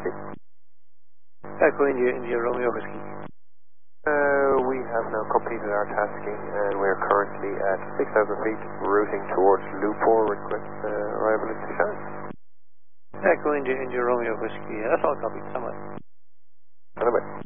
Whiskey. Echo India Romeo Whiskey. We have now completed our tasking and we're currently at 6,000 feet, routing towards Lupor. Request arrival at Tishan. Echo India Romeo Whiskey. That's all copied. Somewhere. Anyway.